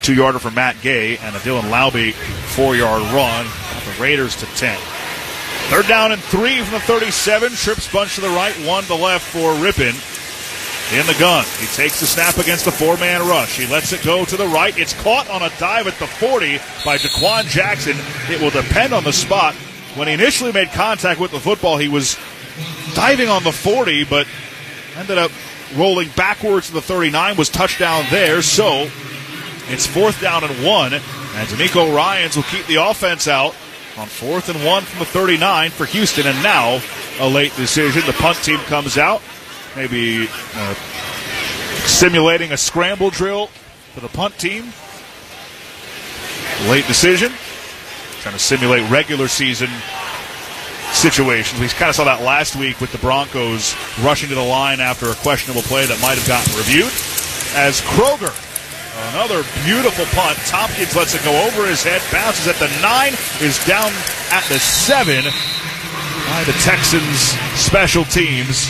2-yarder for Matt Gay and a Dylan Laube 4-yard run. Got the Raiders to 10. Third down and 3 from the 37. Trips bunch to the right, 1 to the left for Rippon. In the gun. He takes the snap against the 4-man rush. He lets it go to the right. It's caught on a dive at the 40 by Daquan Jackson. It will depend on the spot. When he initially made contact with the football, he was diving on the 40, but ended up rolling backwards to the 39, was touchdown there. So it's 4th down and 1, and D'Amico Ryans will keep the offense out on 4th and 1 from the 39 for Houston. And now a late decision. The punt team comes out, maybe simulating a scramble drill for the punt team. Late decision, trying to simulate regular season situations. We kind of saw that last week with the Broncos rushing to the line after a questionable play that might have gotten reviewed. As Kroger, another beautiful punt. Tompkins lets it go over his head, bounces at the 9, is down at the 7 by the Texans special teams.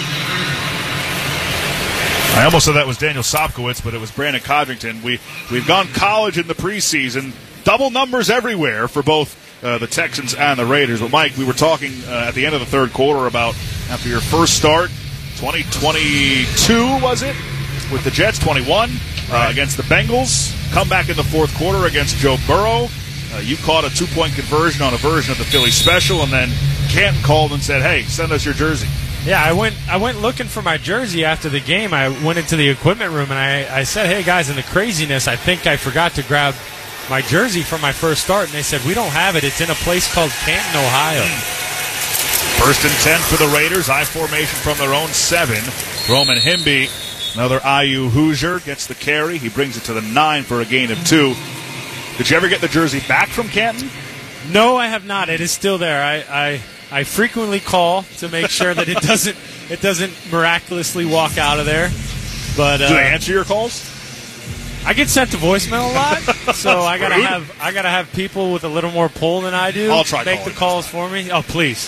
I almost said that was Daniel Sopkowitz, but it was Brandon Codrington. We've gone college in the preseason. Double numbers everywhere for both the Texans and the Raiders. But, Mike, we were talking at the end of the third quarter about after your first start, 2022, was it, with the Jets, 21, against the Bengals. Come back in the fourth quarter against Joe Burrow. You caught a 2-point conversion on a version of the Philly special, and then Canton called and said, hey, send us your jersey. Yeah, I went looking for my jersey after the game. I went into the equipment room, and I said, hey, guys, in the craziness, I think I forgot to grab my jersey for my first start. And they said, we don't have it. It's in a place called Canton, Ohio. 1st and 10 for the Raiders. I formation from their own 7. Roman Himby, another IU Hoosier, gets the carry. He brings it to the 9 for a gain of 2. Did you ever get the jersey back from Canton? No, I have not. It is still there. I frequently call to make sure that it doesn't miraculously walk out of there. But do they answer your calls? I get sent to voicemail a lot, so I gotta have people with a little more pull than I do I'll try make the calls for me. Oh, please.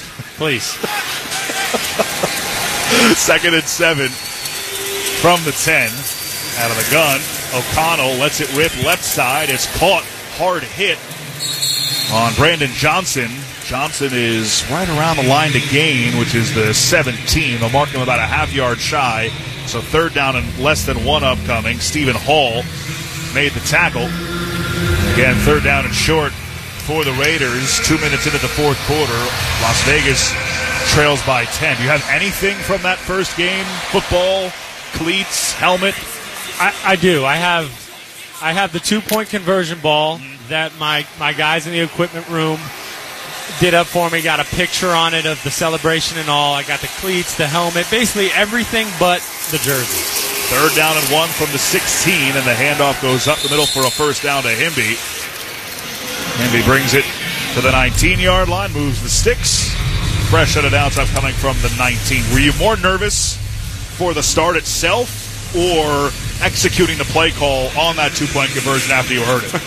2nd and 7 from the 10. Out of the gun, O'Connell lets it rip left side. It's caught, hard hit on Brandon Johnson. Johnson is right around the line to gain, which is the 17. They'll mark him about a half-yard shy. So 3rd down and less than 1 upcoming. Stephen Hall made the tackle. Again, 3rd down and short for the Raiders. 2 minutes into the fourth quarter. Las Vegas trails by 10. Do you have anything from that first game? Football, cleats, helmet? I do. I have the 2-point conversion ball that my guys in the equipment room did up for me. Got a picture on it of the celebration and all. I got the cleats, the helmet, basically everything but the jersey. 3rd down and 1 from the 16, and the handoff goes up the middle for a first down to Himby. Himby brings it to the 19-yard line, moves the sticks. Fresh set of downs coming from the 19. Were you more nervous for the start itself or executing the play call on that 2-point conversion after you heard it?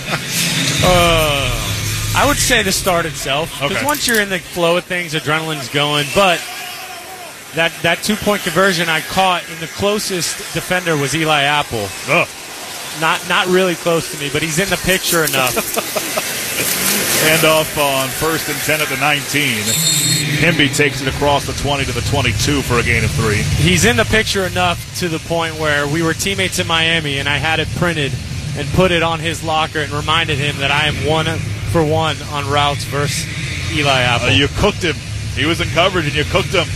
I would say the start itself. Because once you're in the flow of things, adrenaline's going. But that 2-point conversion I caught, and the closest defender was Eli Apple. Ugh. Not really close to me, but he's in the picture enough. Handoff on 1st and 10 at the 19. Himby takes it across the 20 to the 22 for a gain of 3. He's in the picture enough to the point where we were teammates in Miami, and I had it printed and put it on his locker and reminded him that I am 1-for-1 on routes versus Eli Apple. You cooked him. He was in coverage, and you cooked him.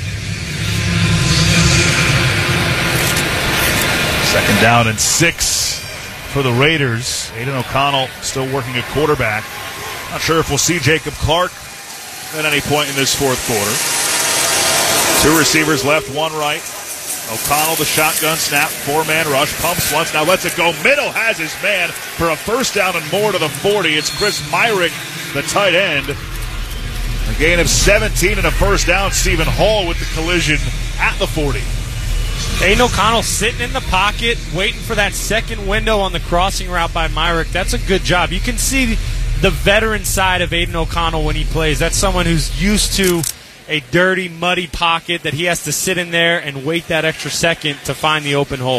2nd down and 6 for the Raiders. Aiden O'Connell still working at quarterback. Not sure if we'll see Jacob Clark at any point in this fourth quarter. 2 receivers left, 1 right. O'Connell, the shotgun snap, 4-man rush, pumps once, now lets it go. Middle has his man for a first down and more to the 40. It's Chris Myrick, the tight end. A gain of 17 and a first down. Stephen Hall with the collision at the 40. Aiden O'Connell sitting in the pocket, waiting for that second window on the crossing route by Myrick. That's a good job. You can see the veteran side of Aiden O'Connell when he plays. That's someone who's used to a dirty, muddy pocket that he has to sit in there and wait that extra second to find the open hole.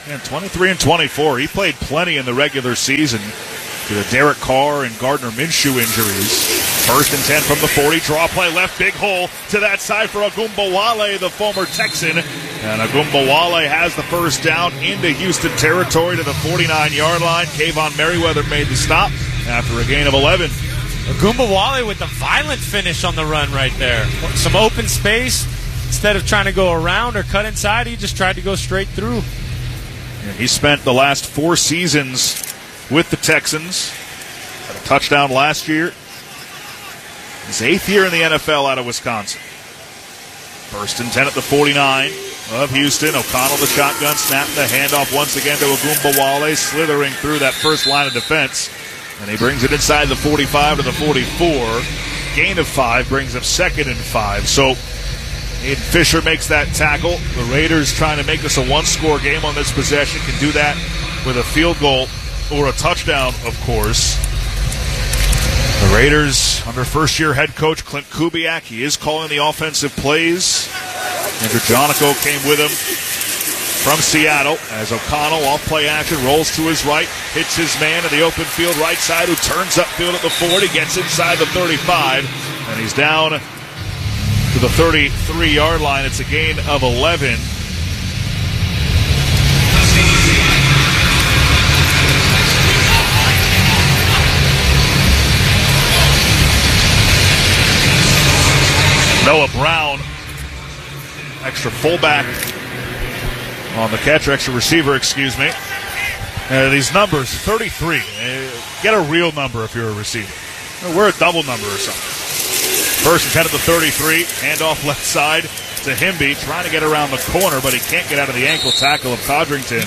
And 23 and 24. He played plenty in the regular season to the Derek Carr and Gardner Minshew injuries. 1st and 10 from the 40. Draw play left, big hole to that side for Ogunbowale, the former Texan. And Ogunbowale has the first down into Houston territory to the 49-yard line. Kayvon Merriweather made the stop after a gain of 11. Ogunbowale with the violent finish on the run right there. Some open space. Instead of trying to go around or cut inside, he just tried to go straight through. And he spent the last 4 seasons with the Texans. Had a touchdown last year. His 8th year in the NFL out of Wisconsin. 1st and 10 at the 49 of Houston. O'Connell the shotgun snap, the handoff once again to Ogunbowale, slithering through that first line of defense. And he brings it inside the 45 to the 44. Gain of 5 brings him 2nd and 5. So Aiden Fisher makes that tackle. The Raiders trying to make this a 1-score game on this possession. Can do that with a field goal or a touchdown, of course. The Raiders, under first-year head coach Clint Kubiak, he is calling the offensive plays. Andrew Jonico came with him from Seattle as O'Connell, off-play action, rolls to his right, hits his man in the open field right side, who turns upfield at the 40, gets inside the 35, and he's down to the 33-yard line. It's a gain of 11. Noah Brown, extra fullback on the catch, or extra receiver, excuse me. These numbers, 33. Get a real number if you're a receiver. We're a double number or something. 1st and 10 at the 33. Handoff left side to Himby, trying to get around the corner, but he can't get out of the ankle tackle of Codrington.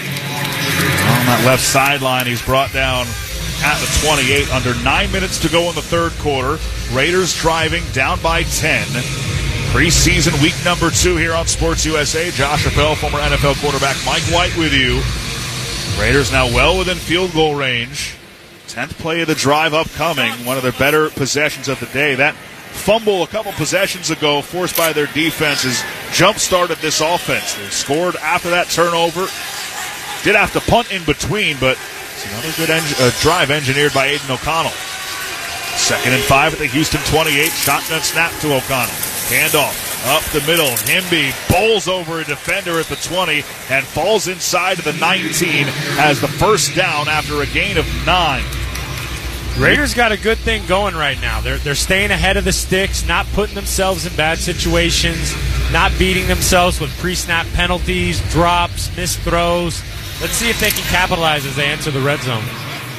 On that left sideline, he's brought down at the 28. Under 9 minutes to go in the 3rd quarter. Raiders driving, down by 10. Preseason week number 2 here on Sports USA. Josh Appel, former NFL quarterback Mike White with you. Raiders now well within field goal range. 10th play of the drive upcoming. One of their better possessions of the day. That fumble a couple possessions ago forced by their defense has jump-started this offense. They scored after that turnover. Did have to punt in between, but it's another good drive engineered by Aiden O'Connell. 2nd and 5 at the Houston 28. Shotgun snap to O'Connell. Handoff up the middle. Himby bowls over a defender at the 20 and falls inside to the 19. Has the first down after a gain of 9. Raiders got a good thing going right now. They're staying ahead of the sticks, not putting themselves in bad situations, not beating themselves with pre-snap penalties, drops, missed throws. Let's see if they can capitalize as they enter the red zone.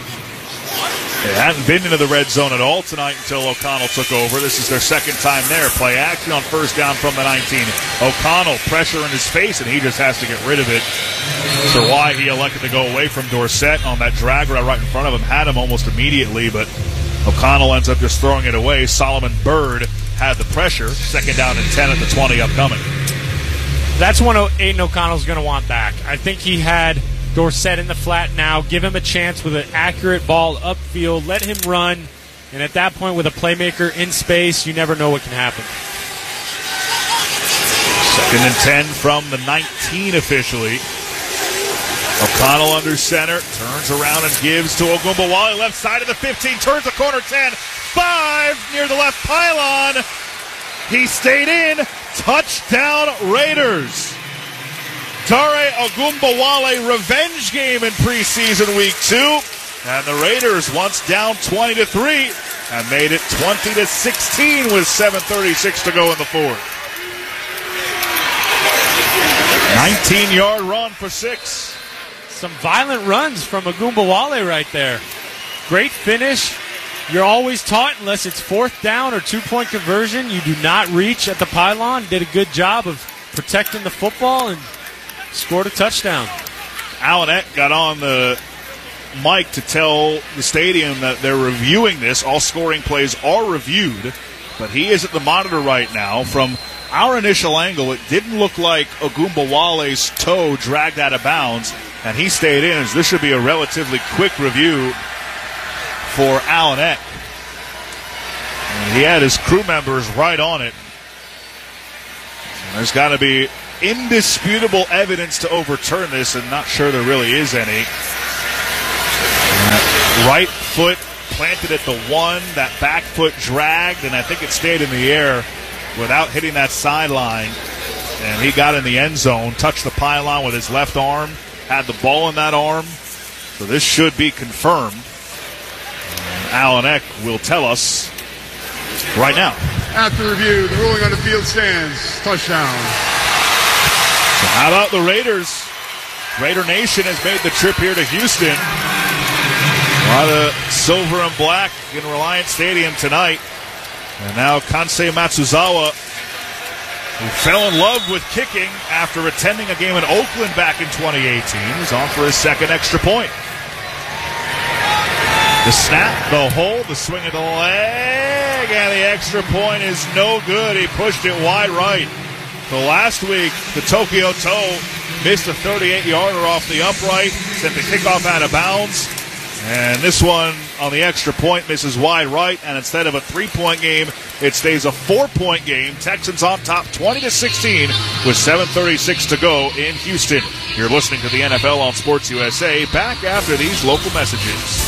They hadn't been into the red zone at all tonight until O'Connell took over. This is their 2nd time there. Play action on 1st down from the 19. O'Connell, pressure in his face, and he just has to get rid of it. So why he elected to go away from Dorsett on that drag route right in front of him. Had him almost immediately, but O'Connell ends up just throwing it away. Solomon Byrd had the pressure. 2nd down and 10 at the 20 upcoming. That's one Aiden O'Connell's going to want back. I think he had Dorsett in the flat now. Give him a chance with an accurate ball upfield. Let him run. And at that point, with a playmaker in space, you never know what can happen. 2nd and 10 from the 19 officially. O'Connell under center. Turns around and gives to Ogunbowale. Left side of the 15. Turns the corner 10. 5 near the left pylon. He stayed in. Touchdown Raiders. Dare Ogunbowale revenge game in preseason week 2. And the Raiders, once down 20-3, have made it 20-16 with 7:36 to go in the 4th. 19-yard run for 6. Some violent runs from Ogunbowale right there. Great finish. You're always taught, unless it's 4th down or 2-point conversion, you do not reach at the pylon. Did a good job of protecting the football and scored a touchdown. Allenette got on the mic to tell the stadium that they're reviewing this. All scoring plays are reviewed, but he is at the monitor right now. From our initial angle, it didn't look like Ogunbowale's toe dragged out of bounds, and he stayed in. So this should be a relatively quick review for Allenette. And he had his crew members right on it. And there's got to be indisputable evidence to overturn this, and not sure there really is any. Right foot planted at the 1, that back foot dragged, and I think it stayed in the air without hitting that sideline. And he got in the end zone, touched the pylon with his left arm, had the ball in that arm. So this should be confirmed. And Alan Eck will tell us right now. After review, the ruling on the field stands. Touchdown. So how about the Raiders? Raider Nation has made the trip here to Houston. A lot of silver and black in Reliant Stadium tonight. And now Kansei Matsuzawa, who fell in love with kicking after attending a game in Oakland back in 2018, is on for his second extra point. The snap, the hold, the swing of the leg, and the extra point is no good. He pushed it wide right. So last week, the Tokyo Toe missed a 38-yarder off the upright, sent the kickoff out of bounds. And this one on the extra point misses wide right, and instead of a 3-point game, it stays a 4-point game. Texans on top 20-16 with 7:36 to go in Houston. You're listening to the NFL on Sports USA. Back after these local messages.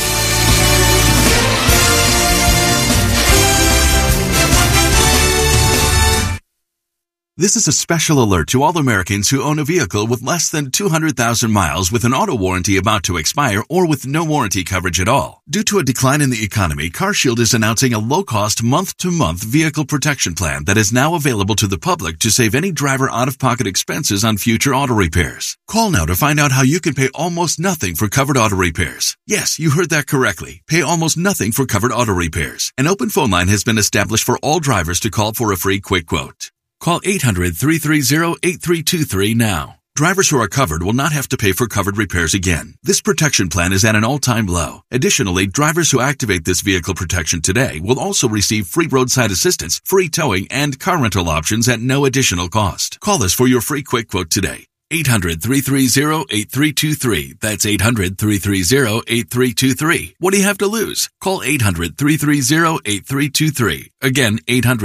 This is a special alert to all Americans who own a vehicle with less than 200,000 miles with an auto warranty about to expire or with no warranty coverage at all. Due to a decline in the economy, CarShield is announcing a low-cost month-to-month vehicle protection plan that is now available to the public to save any driver out-of-pocket expenses on future auto repairs. Call now to find out how you can pay almost nothing for covered auto repairs. Yes, you heard that correctly. Pay almost nothing for covered auto repairs. An open phone line has been established for all drivers to call for a free quick quote. Call 800-330-8323 now. Drivers who are covered will not have to pay for covered repairs again. This protection plan is at an all-time low. Additionally, drivers who activate this vehicle protection today will also receive free roadside assistance, free towing, and car rental options at no additional cost. Call us for your free quick quote today. 800-330-8323. That's 800-330-8323. What do you have to lose? Call 800-330-8323. Again,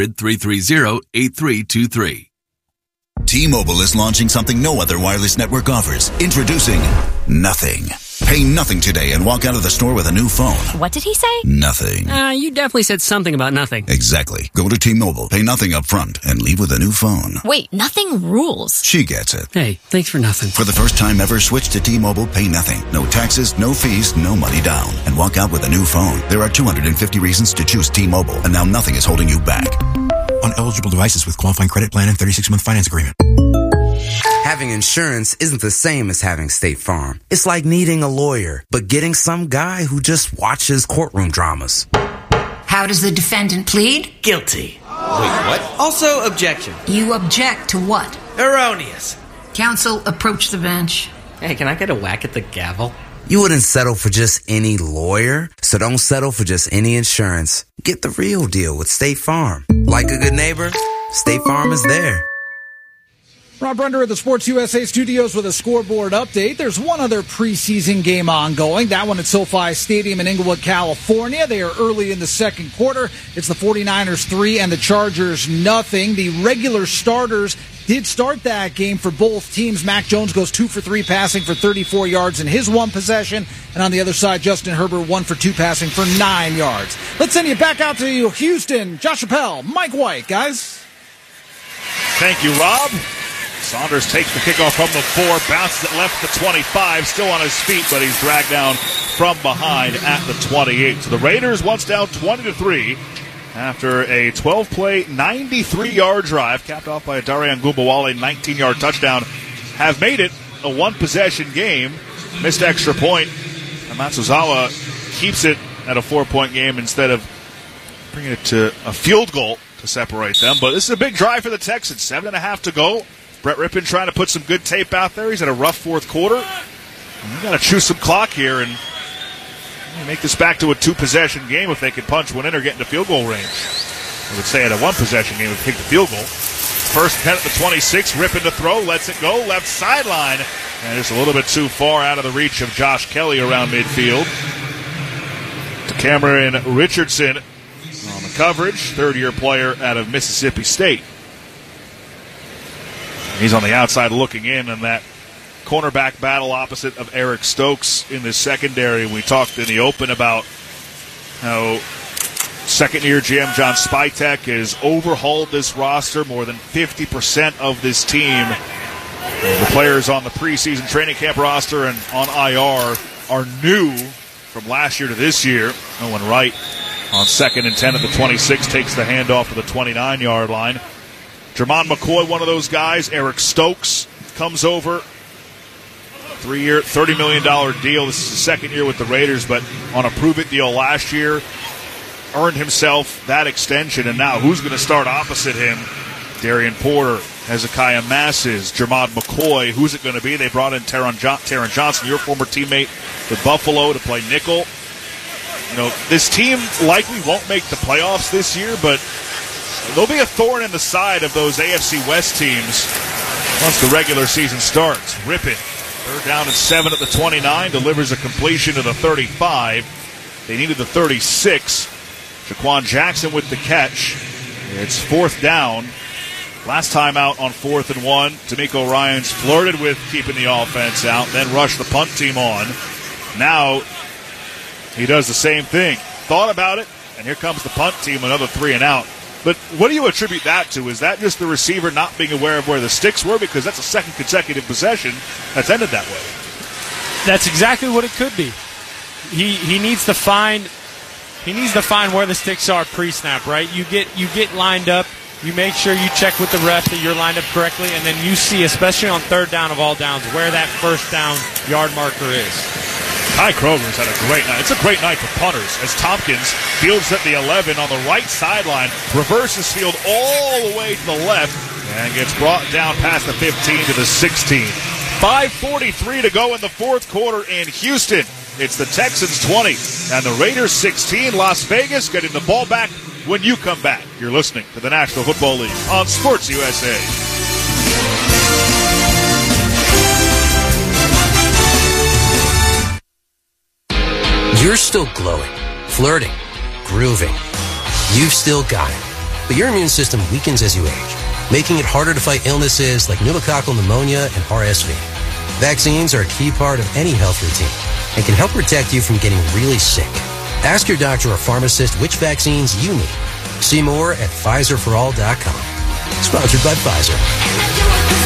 800-330-8323. T-Mobile is launching something no other wireless network offers. Introducing Nothing. Pay nothing today and walk out of the store with a new phone. What did he say? Nothing. You definitely said something about nothing. Exactly. Go to T-Mobile, pay nothing up front, and leave with a new phone. Wait, nothing rules. She gets it. Hey, thanks for nothing. For the first time ever, switch to T-Mobile, pay nothing. No taxes, no fees, no money down. And walk out with a new phone. There are 250 reasons to choose T-Mobile, and now nothing is holding you back. On eligible devices with qualifying credit plan and 36-month finance agreement. Having insurance isn't the same as having State Farm. It's like needing a lawyer, but getting some guy who just watches courtroom dramas. How does the defendant plead? Guilty. Wait, what? Also, objection. You object to what? Erroneous. Counsel, approach the bench. Hey, can I get a whack at the gavel? You wouldn't settle for just any lawyer, so don't settle for just any insurance. Get the real deal with State Farm. Like a good neighbor, State Farm is there. Rob Render of the Sports USA studios with a scoreboard update. There's one other preseason game ongoing. That one at SoFi Stadium in Inglewood, California. They are early in the second quarter. It's the 49ers 3 and the Chargers nothing. The regular starters did start that game for both teams. Mac Jones goes 2 for 3 passing for 34 yards in his one possession. And on the other side, Justin Herbert 1 for 2 passing for 9 yards. Let's send you back out to Houston. Josh Appel, Mike White, guys. Thank you, Rob. Saunders takes the kickoff from the 4, bounces it left the 25, still on his feet, but he's dragged down from behind at the 28. So the Raiders, once down 20-3, after a 12-play, 93-yard drive, capped off by a Darian Gumbawale 19-yard touchdown, have made it a one-possession game. Missed extra point, and Matsuzawa keeps it at a 4-point game instead of bringing it to a field goal to separate them. But this is a big drive for the Texans, 7.5 to go. Brett Rippon trying to put some good tape out there. He's had a rough fourth quarter. You've got to chew some clock here and make this back to a 2-possession game if they can punch one in or get into field goal range. I would say at a 1-possession game if they take the field goal. First 10 at the 26, Rippon to throw, lets it go, left sideline. And just a little bit too far out of the reach of Josh Kelly around midfield. To Cameron Richardson on the coverage, third-year player out of Mississippi State. He's on the outside looking in that cornerback battle opposite of Eric Stokes in the secondary. We talked in the open about how second-year GM John Spytek has overhauled this roster. More than 50% of this team, the players on the preseason training camp roster and on IR, are new from last year to this year. Owen Wright on 2nd and 10 at the 26 takes the handoff to the 29-yard line. Jermon McCoy, one of those guys. Eric Stokes comes over. 3-year, $30 million deal. This is his second year with the Raiders, but on a prove-it deal last year. Earned himself that extension, and now who's going to start opposite him? Darian Porter, Hezekiah Masses, Jermon McCoy. Who's it going to be? They brought in Taron Johnson, your former teammate with Buffalo, to play nickel. You know, this team likely won't make the playoffs this year, but they'll be a thorn in the side of those AFC West teams once the regular season starts. Rypien, 3rd down and 7 at the 29, delivers a completion to the 35. They needed the 36. Jaquan Jackson with the catch. It's 4th down. Last time out on 4th and 1, D'Amico Ryans flirted with keeping the offense out, then rushed the punt team on. Now he does the same thing. Thought about it, and here comes the punt team, another 3 and out. But what do you attribute that to? Is that just the receiver not being aware of where the sticks were? Because that's a second consecutive possession that's ended that way. That's exactly what it could be. He needs to find where the sticks are pre-snap, right? You get lined up, you make sure you check with the ref that you're lined up correctly, and then you see, especially on 3rd down of all downs, where that 1st down yard marker is. Ty Kroger's had a great night. It's a great night for punters as Tompkins fields at the 11 on the right sideline, reverses field all the way to the left, and gets brought down past the 15 to the 16. 5:43 to go in the 4th quarter in Houston. It's the Texans 20 and the Raiders 16. Las Vegas getting the ball back when you come back. You're listening to the National Football League on Sports USA. You're still glowing, flirting, grooving. You've still got it. But your immune system weakens as you age, making it harder to fight illnesses like pneumococcal pneumonia and RSV. Vaccines are a key part of any health routine and can help protect you from getting really sick. Ask your doctor or pharmacist which vaccines you need. See more at PfizerForAll.com. Sponsored by Pfizer.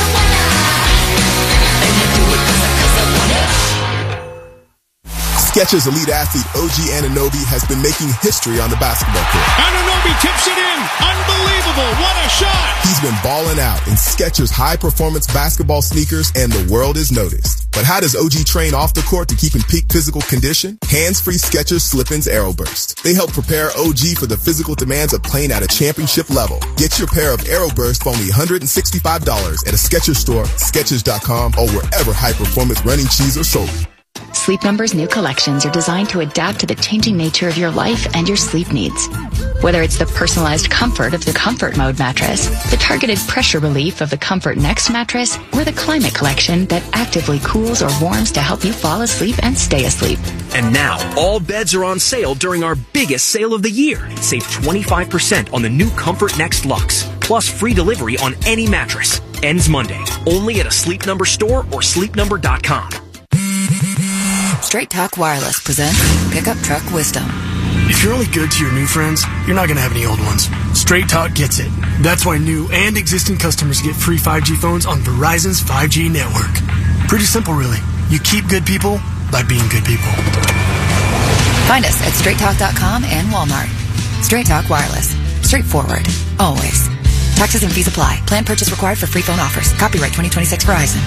Skechers elite athlete OG Anunoby has been making history on the basketball court. Anunoby tips it in. Unbelievable. What a shot. He's been balling out in Skechers high-performance basketball sneakers, and the world is noticed. But how does OG train off the court to keep in peak physical condition? Hands-free Skechers Slip-ins Aeroburst. They help prepare OG for the physical demands of playing at a championship level. Get your pair of Aeroburst for only $165 at a Skechers store, Skechers.com, or wherever high-performance running shoes are sold. Sleep Number's new collections are designed to adapt to the changing nature of your life and your sleep needs. Whether it's the personalized comfort of the Comfort Mode mattress, the targeted pressure relief of the Comfort Next mattress, or the Climate Collection that actively cools or warms to help you fall asleep and stay asleep. And now, all beds are on sale during our biggest sale of the year. Save 25% on the new Comfort Next Luxe, plus free delivery on any mattress. Ends Monday, only at a Sleep Number store or sleepnumber.com. Straight Talk Wireless presents Pickup Truck Wisdom. If you're only good to your new friends, you're not going to have any old ones. Straight Talk gets it. That's why new and existing customers get free 5G phones on Verizon's 5G network. Pretty simple, really. You keep good people by being good people. Find us at straighttalk.com and Walmart. Straight Talk Wireless. Straightforward. Always. Taxes and fees apply. Plan purchase required for free phone offers. Copyright 2026 Verizon.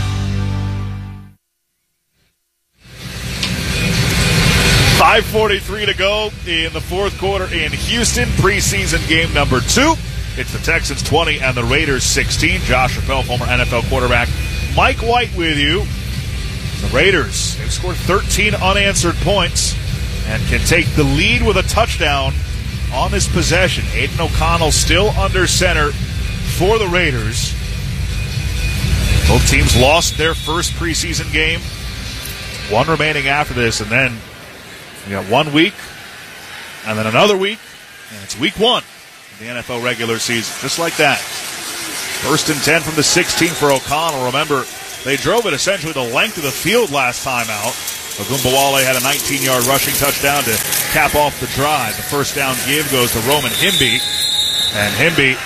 5:43 to go in the 4th quarter in Houston, preseason game number 2. It's the Texans 20 and the Raiders 16. Josh Appel, former NFL quarterback. Mike White with you. The Raiders have scored 13 unanswered points and can take the lead with a touchdown on this possession. Aiden O'Connell still under center for the Raiders. Both teams lost their first preseason game. One remaining after this, and then you got 1 week, and then another week, and it's week 1 of the NFL regular season. Just like that. First and 10 from the 16 for O'Connell. Remember, they drove it essentially the length of the field last time out. Ogunbowale had a 19-yard rushing touchdown to cap off the drive. The first down give goes to Roman Himby. And Himby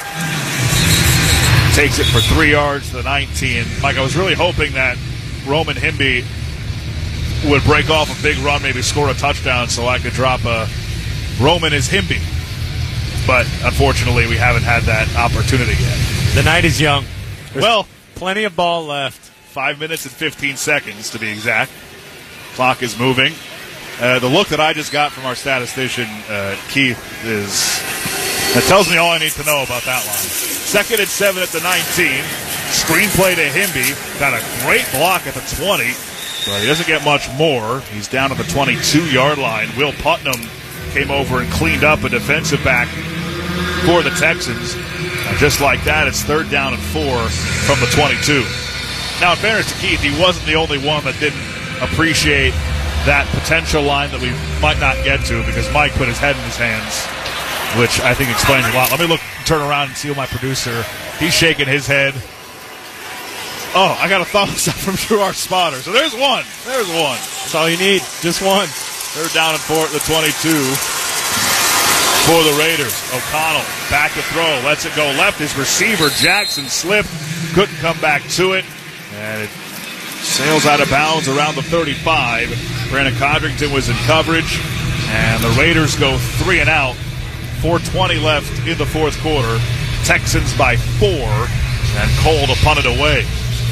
takes it for 3 yards to the 19. Mike, I was really hoping that Roman Himby would break off a big run, maybe score a touchdown, so I could drop a Roman is Himby. But unfortunately, we haven't had that opportunity yet. The night is young. There's plenty of ball left. 5 minutes and 15 seconds to be exact. Clock is moving. The look that I just got from our statistician, Keith, that tells me all I need to know about that line. 2nd and 7 at the 19. Screenplay to Himby. Got a great block at the 20. But he doesn't get much more. He's down at the 22-yard line. Will Putnam came over and cleaned up a defensive back for the Texans. And just like that, it's 3rd down and 4 from the 22. Now, in fairness to Keith, he wasn't the only one that didn't appreciate that potential line that we might not get to because Mike put his head in his hands, which I think explains a lot. Let me turn around and see my producer. He's shaking his head. Oh, I got a thumbs up from Drew, our spotter. So there's one. There's one. That's all you need. Just one. 3rd down and 4 at the 22 for the Raiders. O'Connell back to throw. Lets it go left. His receiver, Jackson, slipped. Couldn't come back to it. And it sails out of bounds around the 35. Brandon Codrington was in coverage. And the Raiders go 3 and out. 4:20 left in the fourth quarter. Texans by 4. And Cole to punt it away.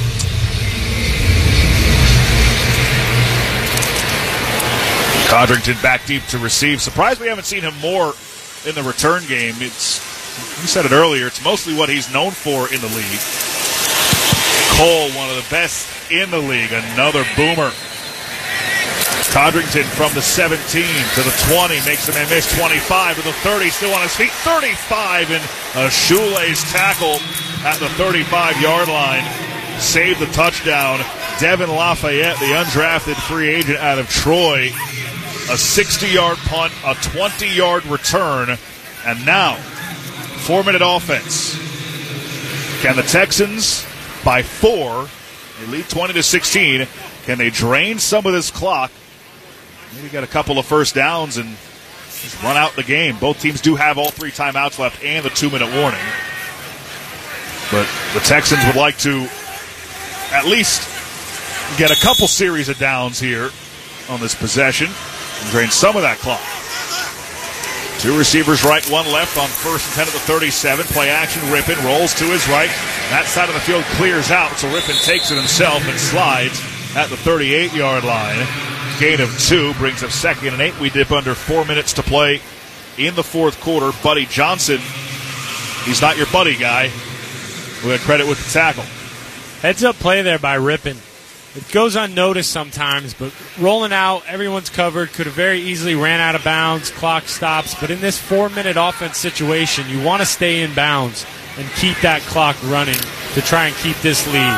Codrington back deep to receive. Surprised we haven't seen him more in the return game. You said it earlier, it's mostly what he's known for in the league. Cole, one of the best in the league. Another boomer. Codrington from the 17 to the 20. Makes a man miss. 25 to the 30. Still on his feet. 35 and a shoelace tackle at the 35-yard line. Saved the touchdown. Devin Lafayette, the undrafted free agent out of Troy. A 60-yard punt, a 20-yard return, and now 4-minute offense. Can the Texans, by 4, they lead 20-16, can they drain some of this clock? Maybe get a couple of first downs and just run out the game. Both teams do have all 3 timeouts left and the 2-minute warning. But the Texans would like to at least get a couple series of downs here on this possession. And drain some of that clock. 2 receivers right, 1 left on 1st and 10 at the 37. Play action, Rippon rolls to his right. That side of the field clears out, so Rippon takes it himself and slides at the 38-yard line. Gain of 2 brings up 2nd and 8. We dip under 4 minutes to play in the fourth quarter. Buddy Johnson, he's not your buddy guy. We had credit with the tackle. Heads-up play there by Rippon. It goes unnoticed sometimes, but rolling out, everyone's covered, could have very easily ran out of bounds, clock stops, but in this 4-minute offense situation, you want to stay in bounds and keep that clock running to try and keep this lead.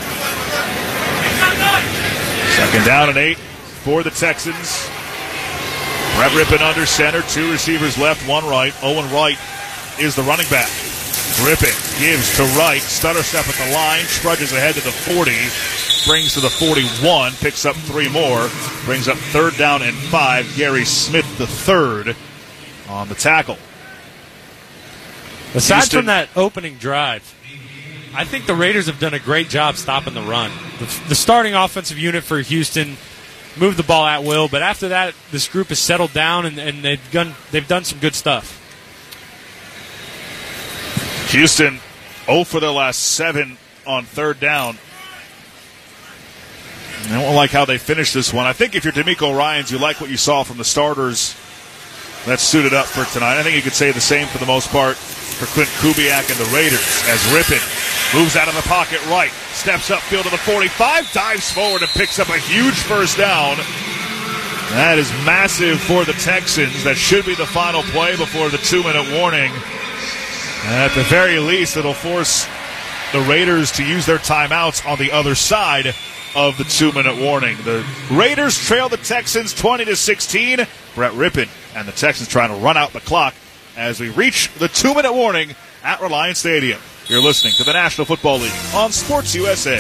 2nd down and 8 for the Texans. Brett Rippon under center, 2 receivers left, 1 right. Owen Wright is the running back. Rippon gives to Wright, stutter step at the line, trudges ahead to the 40. Brings to the 41, picks up 3 more, brings up 3rd down and 5. Gary Smith the 3rd on the tackle. Aside from that opening drive, I think the Raiders have done a great job stopping the run. The starting offensive unit for Houston moved the ball at will, but after that, this group has settled down and they've done some good stuff. Houston 0 for their last 7 on 3rd down. I don't like how they finished this one. I think if you're D'Amico Ryans, you like what you saw from the starters that's suited up for tonight. I think you could say the same for the most part for Clint Kubiak and the Raiders as Rippon moves out of the pocket right, steps upfield to the 45, dives forward and picks up a huge first down. That is massive for the Texans. That should be the final play before the 2-minute warning. And at the very least, it'll force the Raiders to use their timeouts on the other side of the 2-minute warning. The Raiders trail the Texans 20-16. Brett Rippon and the Texans trying to run out the clock as we reach the 2-minute warning at Reliance Stadium. You're listening to the National Football League on Sports USA.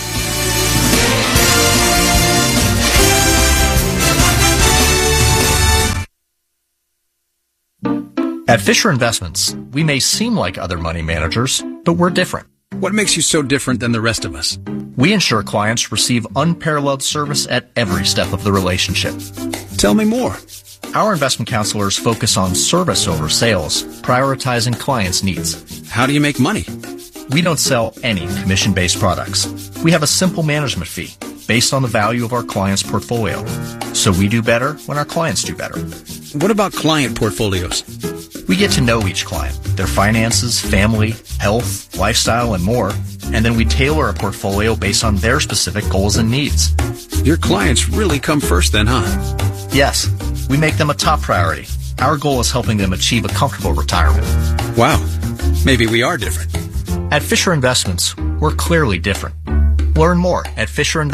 At Fisher Investments, we may seem like other money managers, but we're different. What makes you so different than the rest of us? We ensure clients receive unparalleled service at every step of the relationship. Tell me more. Our investment counselors focus on service over sales, prioritizing clients' needs. How do you make money? We don't sell any commission-based products. We have a simple management fee based on the value of our client's portfolio. So we do better when our clients do better. What about client portfolios? We get to know each client, their finances, family, health, lifestyle, and more, and then we tailor a portfolio based on their specific goals and needs. Your clients really come first then, huh? Yes, we make them a top priority. Our goal is helping them achieve a comfortable retirement. Wow, maybe we are different. At Fisher Investments, we're clearly different. Learn more at Fisher Investments.